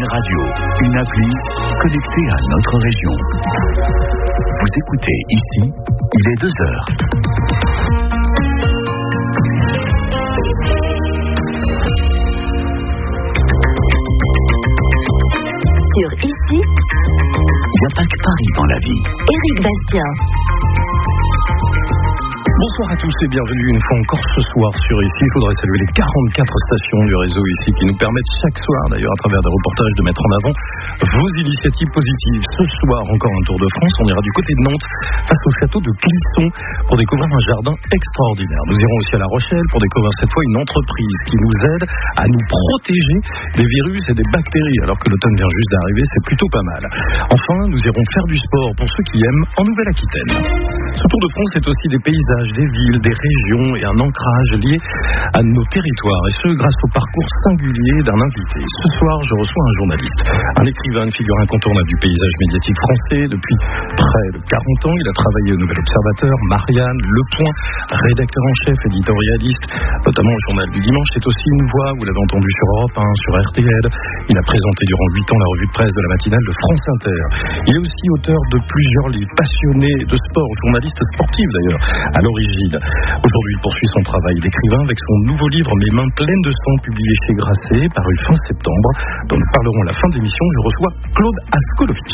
radio, une appli connectée à notre région. Vous écoutez ici, il est 2h. Sur ici, il n'y a pas que Paris dans la vie. Éric Bastien. Bonsoir à tous et bienvenue une fois encore ce soir sur ici. Je voudrais saluer les 44 stations du réseau ici qui nous permettent chaque soir, d'ailleurs à travers des reportages, de mettre en avant vos initiatives positives. Ce soir, encore un tour de France. On ira du côté de Nantes face au château de Clisson pour découvrir un jardin extraordinaire. Nous irons aussi à La Rochelle pour découvrir cette fois une entreprise qui nous aide à nous protéger des virus et des bactéries. Alors que l'automne vient juste d'arriver, c'est plutôt pas mal. Enfin, nous irons faire du sport pour ceux qui aiment en Nouvelle-Aquitaine. Ce tour de France, c'est aussi des paysages, des villes, des régions et un ancrage lié à nos territoires. Et ce, grâce au parcours singulier d'un invité. Ce soir, je reçois un journaliste, un écrivain, une figure incontournable du paysage médiatique français. Depuis près de 40 ans, il a travaillé au Nouvel Observateur, Marianne, Le Point, rédacteur en chef, éditorialiste, notamment au Journal du Dimanche. C'est aussi une voix, vous l'avez entendu sur Europe 1, sur RTL. Il a présenté durant 8 ans la revue de presse de la matinale de France Inter. Il est aussi auteur de plusieurs livres, passionné de sport, journaliste sportif d'ailleurs, à l'origine. Aujourd'hui, il poursuit son travail d'écrivain avec son nouveau livre Mes mains pleines de sang, publié chez Grasset, paru fin septembre, dont nous parlerons à la fin de l'émission. Je reçois Claude Askolovitch.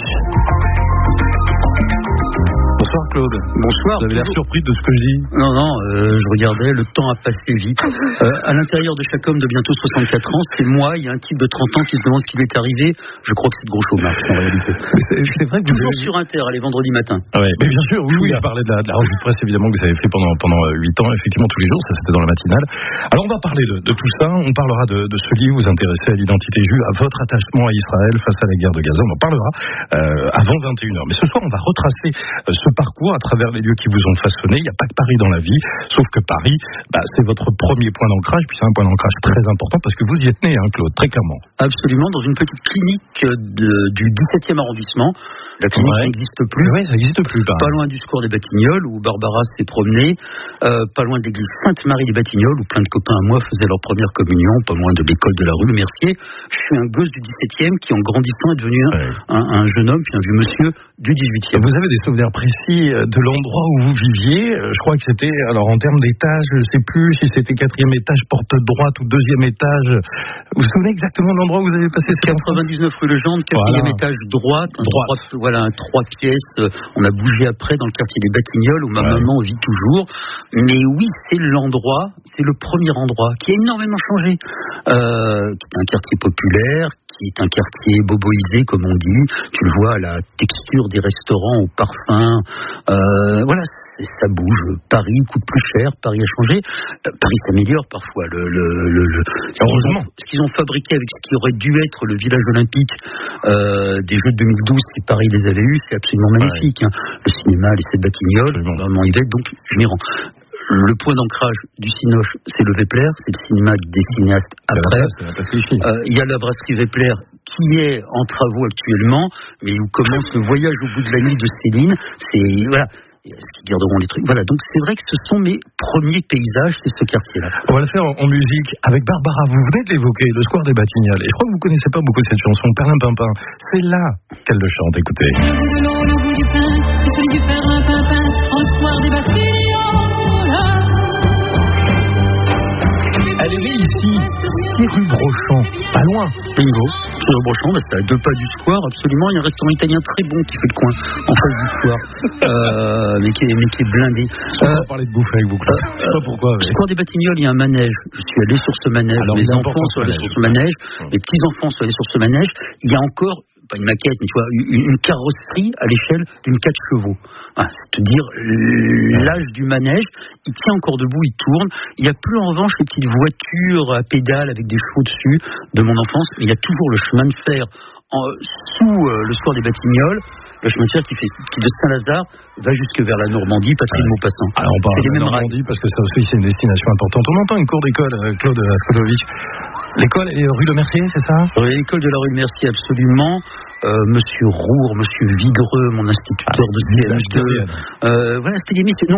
Bonsoir Claude. Bonsoir. Vous avez l'air surpris de ce que je dis? Non, je regardais, le temps a passé vite. À l'intérieur de chaque homme de bientôt 64 ans, c'est moi, il y a un type de 30 ans qui se demande ce qui lui est arrivé. Je crois que c'est de Groucho Marx en réalité. C'est vrai que toujours sur Inter, les vendredis matins. Ouais, mais bien sûr, oui, je parlais de la revue de presse évidemment que vous avez fait pendant 8 ans, effectivement tous les jours, ça c'était dans la matinale. Alors on va parler de tout ça, on parlera de ce livre, vous intéressez à l'identité juive, à votre attachement à Israël face à la guerre de Gaza, on en parlera avant 21h. Mais ce soir on va retracer ce parcours à travers les lieux qui vous ont façonné. Il n'y a pas que Paris dans la vie, sauf que Paris, c'est votre premier point d'ancrage, puis c'est un point d'ancrage très important parce que vous y êtes né, Claude, très clairement. Absolument, dans une petite clinique du 17e arrondissement. La clinique n'existe plus. Oui, ça n'existe plus. Pas loin du square des Batignolles, où Barbara s'est promenée. Pas loin de l'église Sainte-Marie des Batignolles, où plein de copains à moi faisaient leur première communion. Pas loin de l'école de la rue Le Mercier. Je suis un gosse du 17e qui, en grandissant, est devenu un jeune homme, puis un vieux monsieur du 18e. Vous avez des souvenirs précis de l'endroit où vous viviez? Je crois que c'était, alors en termes d'étage, je ne sais plus si c'était 4e étage, porte droite ou 2e étage. Vous vous souvenez exactement de l'endroit où vous avez passé? 99 rue Legendre, 4e étage droite. Voilà, 3 pièces. On a bougé après dans le quartier des Batignolles où ma maman vit toujours. Mais oui, c'est l'endroit, c'est le premier endroit qui a énormément changé. Qui est un quartier populaire, qui est un quartier boboisé, comme on dit. Tu le vois à la texture des restaurants, au parfum. Voilà, ça bouge. Paris coûte plus cher, Paris a changé. Paris s'améliore parfois. Ce qu'ils ont fabriqué avec ce qui aurait dû être le village olympique des Jeux de 2012, si Paris les avait eus, c'est absolument magnifique. Le cinéma, les 7 Batignolles, vraiment Yvette, donc je m'y rends. Le point d'ancrage du Cinoche, c'est le Vepler, c'est le cinéma des cinéastes après. Il y a la brasserie Vepler qui est en travaux actuellement, mais où commence le voyage au bout de la nuit de Céline. Voilà. Qui garderont les trucs. Voilà, donc c'est vrai que ce sont mes premiers paysages, c'est ce quartier-là. On va le faire en musique avec Barbara. Vous venez de l'évoquer, le square des Batignolles. Et je crois que vous ne connaissez pas beaucoup cette chanson, Perlin Pimpin. C'est là qu'elle le chante, écoutez. Le goût de l'eau, le goût du pain, et celui du Perlin Pimpin, en square des Batignolles. Elle est née ici, 6 rue Brochant, pas loin. Bingo. Rue Brochant, c'est à 2 pas du square, absolument. Il y a un restaurant italien très bon qui fait le coin, en face du square, mais qui est blindé. On va parler de bouffe avec vous, Claude. Je sais pas pourquoi. Au square des Batignolles, il y a un manège. Je suis allé sur ce manège. Alors, mes enfants sont allés sur ce manège. Mes petits-enfants sont allés sur ce manège. Il y a encore, pas une maquette, mais tu vois, une carrosserie à l'échelle d'une 4 chevaux. C'est te dire l'âge du manège, il tient encore debout, il tourne. Il n'y a plus en revanche les petites voitures à pédales avec des chevaux dessus de mon enfance, mais il y a toujours le chemin de fer sous le square des Batignolles. Le chemin de fer qui de Saint-Lazare va jusque vers la Normandie, Patrick Maupassant. Alors on parle de la Normandie parce que ça aussi c'est une destination importante. On entend une cour d'école, Claude Askolovitch. L'école est rue de Mercier, c'est ça? Oui, l'école de la rue de Mercier, absolument. Monsieur Roure, Monsieur Vigreux, mon instituteur de CM2. Voilà, c'était des messieurs.